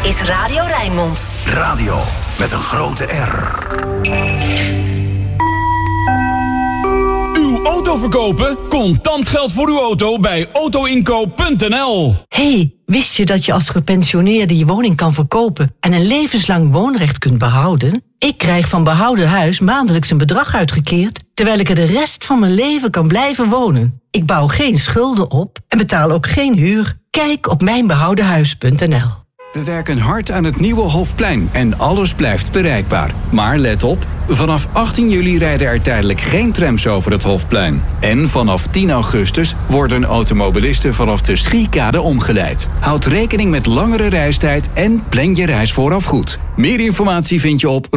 is Radio Rijnmond. Radio met een grote R. Uw auto verkopen? Contant geld voor uw auto bij autoinkoop.nl. Hey, wist je dat je als gepensioneerde je woning kan verkopen en een levenslang woonrecht kunt behouden? Ik krijg van Behouden Huis maandelijks een bedrag uitgekeerd, terwijl ik er de rest van mijn leven kan blijven wonen. Ik bouw geen schulden op en betaal ook geen huur. Kijk op mijnbehoudenhuis.nl. We werken hard aan het nieuwe Hofplein en alles blijft bereikbaar. Maar let op, vanaf 18 juli rijden er tijdelijk geen trams over het Hofplein. En vanaf 10 augustus worden automobilisten vanaf de Schiekade omgeleid. Houd rekening met langere reistijd en plan je reis vooraf goed. Meer informatie vind je op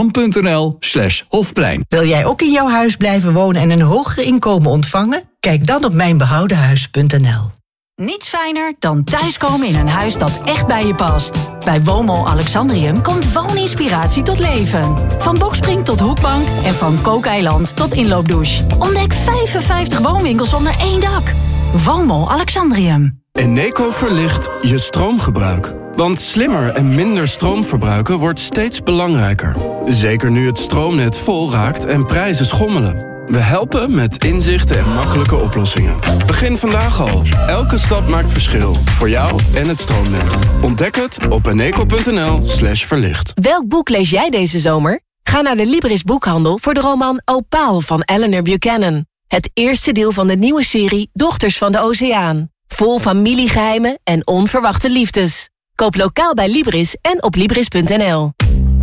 rotterdam.nl/Hofplein. Wil jij ook in jouw huis blijven wonen en een hoger inkomen ontvangen? Kijk dan op mijnbehoudenhuis.nl. Niets fijner dan thuiskomen in een huis dat echt bij je past. Bij Woonmol Alexandrium komt wooninspiratie tot leven. Van bokspring tot hoekbank en van kookeiland tot inloopdouche. Ontdek 55 woonwinkels onder één dak. Woonmol Alexandrium. Eneco verlicht je stroomgebruik. Want slimmer en minder stroom verbruiken wordt steeds belangrijker. Zeker nu het stroomnet vol raakt en prijzen schommelen. We helpen met inzichten en makkelijke oplossingen. Begin vandaag al. Elke stap maakt verschil. Voor jou en het stroomnet. Ontdek het op eneco.nl/verlicht. Welk boek lees jij deze zomer? Ga naar de Libris boekhandel voor de roman Opaal van Eleanor Buchanan. Het eerste deel van de nieuwe serie Dochters van de Oceaan. Vol familiegeheimen en onverwachte liefdes. Koop lokaal bij Libris en op Libris.nl.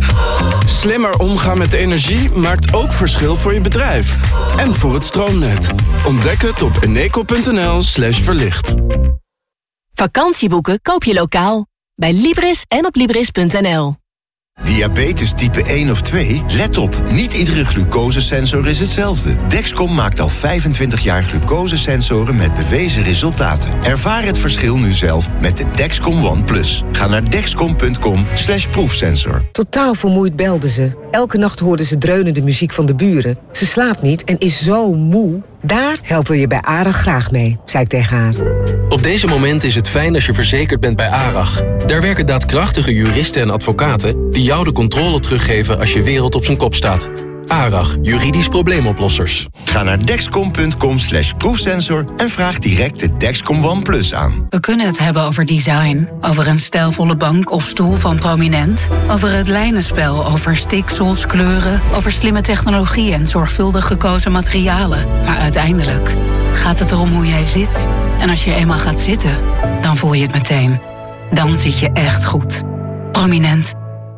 Slimmer omgaan met energie maakt ook verschil voor je bedrijf. En voor het stroomnet. Ontdek het op eneco.nl/verlicht. Vakantieboeken koop je lokaal. Bij Libris en op Libris.nl. Diabetes type 1 of 2? Let op, niet iedere glucosesensor is hetzelfde. Dexcom maakt al 25 jaar glucosesensoren met bewezen resultaten. Ervaar het verschil nu zelf met de Dexcom One Plus. Ga naar dexcom.com/proefsensor. Totaal vermoeid belde ze. Elke nacht hoorde ze dreunende muziek van de buren. Ze slaapt niet en is zo moe. Daar helpen we je bij ARAG graag mee, zei ik tegen haar. Op deze momenten is het fijn als je verzekerd bent bij ARAG. Daar werken daadkrachtige juristen en advocaten die jou de controle teruggeven als je wereld op zijn kop staat. ARAG, juridisch probleemoplossers. Ga naar dexcom.com/proefsensor en vraag direct de Dexcom One Plus aan. We kunnen het hebben over design, over een stijlvolle bank of stoel van Prominent, over het lijnenspel, over stiksels, kleuren, over slimme technologie en zorgvuldig gekozen materialen. Maar uiteindelijk gaat het erom hoe jij zit. En als je eenmaal gaat zitten, dan voel je het meteen. Dan zit je echt goed. Prominent.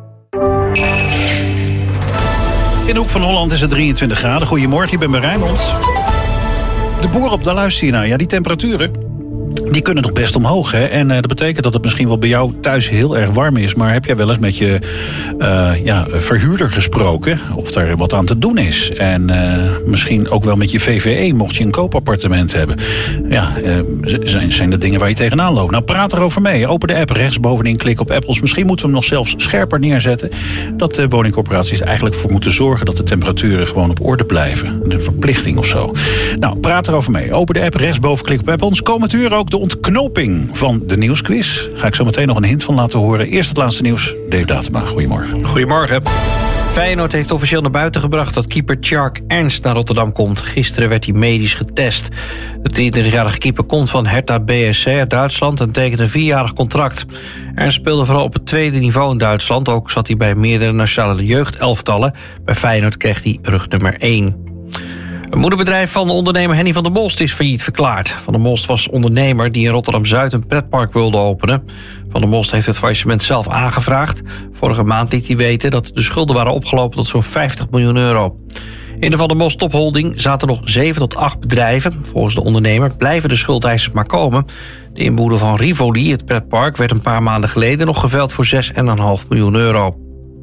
In de Hoek van Holland is het 23 graden. Goedemorgen, ik ben bij Rijnmond. De boer op, daar luister je naar. Ja, die temperaturen, die kunnen nog best omhoog. Hè? En dat betekent dat het misschien wel bij jou thuis heel erg warm is. Maar heb jij wel eens met je verhuurder gesproken of daar wat aan te doen is? En misschien ook wel met je VVE, mocht je een koopappartement hebben. Ja, zijn er dingen waar je tegenaan loopt? Nou, praat erover mee. Open de app, rechtsbovenin klik op Apples. Misschien moeten we hem nog zelfs scherper neerzetten. Dat de woningcorporaties er eigenlijk voor moeten zorgen dat de temperaturen gewoon op orde blijven. Een verplichting of zo. Nou, praat erover mee. Open de app, rechtsboven klik op Apples. Komend uur ook de ontknoping van de nieuwsquiz. Ga ik zo meteen nog een hint van laten horen. Eerst het laatste nieuws. Dave Datema, goedemorgen. Goedemorgen. Feyenoord heeft officieel naar buiten gebracht dat keeper Tjark Ernst naar Rotterdam komt. Gisteren werd hij medisch getest. De 23-jarige keeper komt van Hertha BSC uit Duitsland en tekent een 4-jarig contract. Ernst speelde vooral op het tweede niveau in Duitsland. Ook zat hij bij meerdere nationale jeugdelftallen. Bij Feyenoord kreeg hij rug nummer 1. Het moederbedrijf van de ondernemer Henny van der Most is failliet verklaard. Van der Most was ondernemer die in Rotterdam-Zuid een pretpark wilde openen. Van der Most heeft het faillissement zelf aangevraagd. Vorige maand liet hij weten dat de schulden waren opgelopen tot zo'n 50 miljoen euro. In de Van der Most topholding zaten nog 7 tot 8 bedrijven. Volgens de ondernemer blijven de schuldeisers maar komen. De inboedel van Rivoli, het pretpark, werd een paar maanden geleden nog geveld voor 6,5 miljoen euro.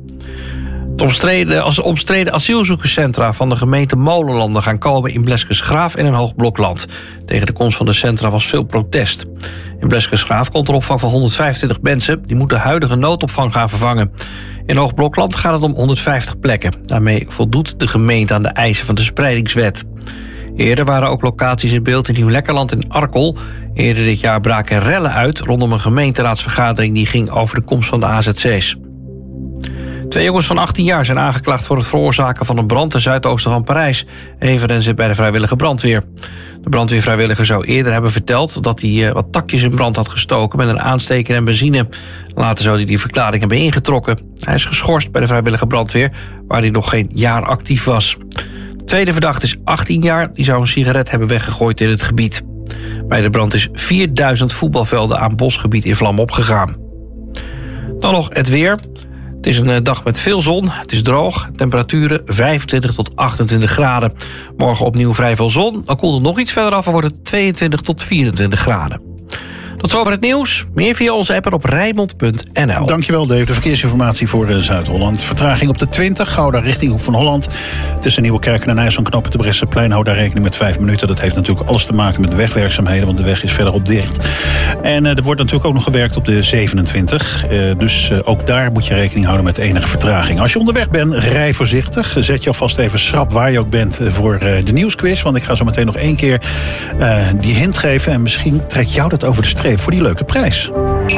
De omstreden asielzoekerscentra van de gemeente Molenlanden gaan komen in Bleskensgraaf en in Hoogblokland. Tegen de komst van de centra was veel protest. In Bleskensgraaf komt een opvang van 125 mensen. Die moeten de huidige noodopvang gaan vervangen. In Hoogblokland gaat het om 150 plekken. Daarmee voldoet de gemeente aan de eisen van de spreidingswet. Eerder waren ook locaties in beeld in Nieuw-Lekkerland en Arkel. Eerder dit jaar braken rellen uit rondom een gemeenteraadsvergadering die ging over de komst van de AZC's. 2 jongens van 18 jaar zijn aangeklaagd voor het veroorzaken van een brand ten zuidoosten van Parijs. Een van hen zit bij de vrijwillige brandweer. De brandweervrijwilliger zou eerder hebben verteld dat hij wat takjes in brand had gestoken met een aansteker en benzine. Later zou hij die verklaring hebben ingetrokken. Hij is geschorst bij de vrijwillige brandweer, waar hij nog geen jaar actief was. De tweede verdachte is 18 jaar, die zou een sigaret hebben weggegooid in het gebied. Bij de brand is 4000 voetbalvelden aan bosgebied in vlam opgegaan. Dan nog het weer. Het is een dag met veel zon, het is droog, temperaturen 25 tot 28 graden. Morgen opnieuw vrij veel zon, dan koelt het nog iets verder af en wordt het 22 tot 24 graden. Tot zover het nieuws. Meer via onze app en op Rijnmond.nl. Dankjewel Dave. De verkeersinformatie voor Zuid-Holland. Vertraging op de 20, Gouda richting Hoek van Holland. Tussen Nieuwekerk en Nijs, knopen te Bresseplein. Hou daar rekening met 5 minuten. Dat heeft natuurlijk alles te maken met de wegwerkzaamheden, want de weg is verderop dicht. En er wordt natuurlijk ook nog gewerkt op de 27. Dus ook daar moet je rekening houden met enige vertraging. Als je onderweg bent, rij voorzichtig. Zet je alvast even schrap waar je ook bent voor de nieuwsquiz. Want ik ga zo meteen nog 1 keer die hint geven. En misschien trekt jou dat over de streep voor die leuke prijs.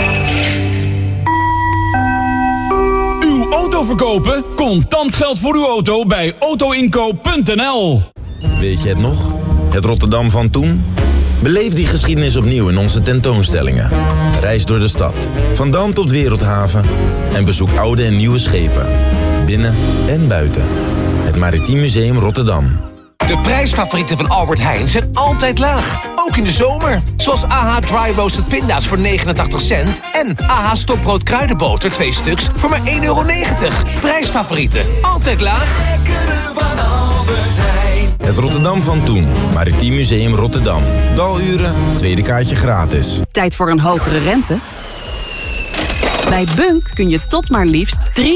Uw auto verkopen? Contant geld voor uw auto bij autoinkoop.nl. Weet je het nog? Het Rotterdam van toen? Beleef die geschiedenis opnieuw in onze tentoonstellingen. Reis door de stad, van Dam tot Wereldhaven. En bezoek oude en nieuwe schepen. Binnen en buiten. Het Maritiem Museum Rotterdam. De prijsfavorieten van Albert Heijn zijn altijd laag. Ook in de zomer. Zoals AH Dry Roasted Pinda's voor 89 cent. En AH Stoprood Kruidenboter 2 stuks voor maar €1,90. Prijsfavorieten. Altijd laag. Van Albert Heijn. Het Rotterdam van toen. Maritiem Museum Rotterdam. Daluren, tweede kaartje gratis. Tijd voor een hogere rente? Bij Bunk kun je tot maar liefst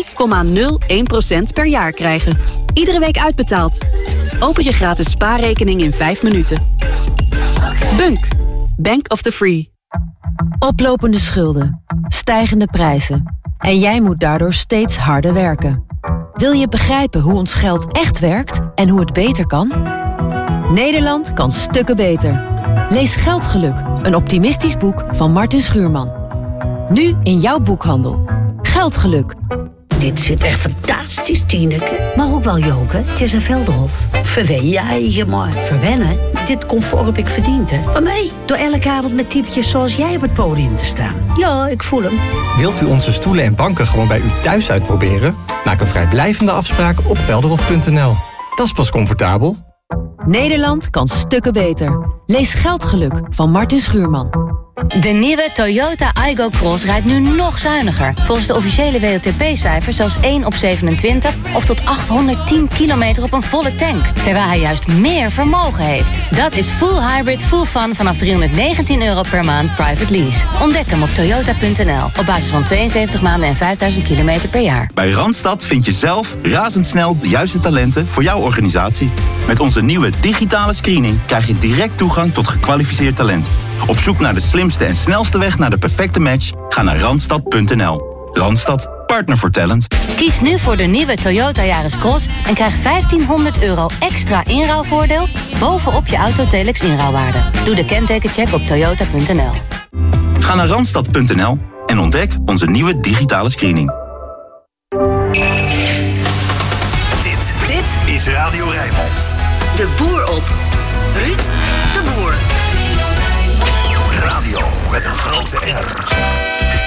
3,01% per jaar krijgen. Iedere week uitbetaald. Open je gratis spaarrekening in 5 minuten. Bunk. Bank of the Free. Oplopende schulden. Stijgende prijzen. En jij moet daardoor steeds harder werken. Wil je begrijpen hoe ons geld echt werkt en hoe het beter kan? Nederland kan stukken beter. Lees Geldgeluk, een optimistisch boek van Martin Schuurman. Nu in jouw boekhandel. Geldgeluk. Dit zit echt fantastisch, Tineke. Maar ook wel joken. Het is een Velderhof. Verwen je eigen maar. Verwennen? Dit comfort heb ik verdiend, hè. Maar nee, door elke avond met typetjes zoals jij op het podium te staan. Ja, ik voel hem. Wilt u onze stoelen en banken gewoon bij u thuis uitproberen? Maak een vrijblijvende afspraak op velderhof.nl. Dat is pas comfortabel. Nederland kan stukken beter. Lees Geldgeluk van Martin Schuurman. De nieuwe Toyota Aygo Cross rijdt nu nog zuiniger. Volgens de officiële WLTP-cijfers zelfs 1 op 27... of tot 810 kilometer op een volle tank. Terwijl hij juist meer vermogen heeft. Dat is full hybrid, full fun vanaf €319 per maand private lease. Ontdek hem op toyota.nl. Op basis van 72 maanden en 5000 kilometer per jaar. Bij Randstad vind je zelf razendsnel de juiste talenten voor jouw organisatie. Met onze nieuwe digitale screening krijg je direct toegang tot gekwalificeerd talent. Op zoek naar de slimste en snelste weg naar de perfecte match? Ga naar Randstad.nl. Randstad, partner voor talent. Kies nu voor de nieuwe Toyota Yaris Cross en krijg €1500 extra inruilvoordeel bovenop je Autotelex inruilwaarde. Doe de kentekencheck op toyota.nl. Ga naar Randstad.nl en ontdek onze nieuwe digitale screening. Dit is Radio Rijnmond. De boer op. Ruud de Boer. Radio met een grote R.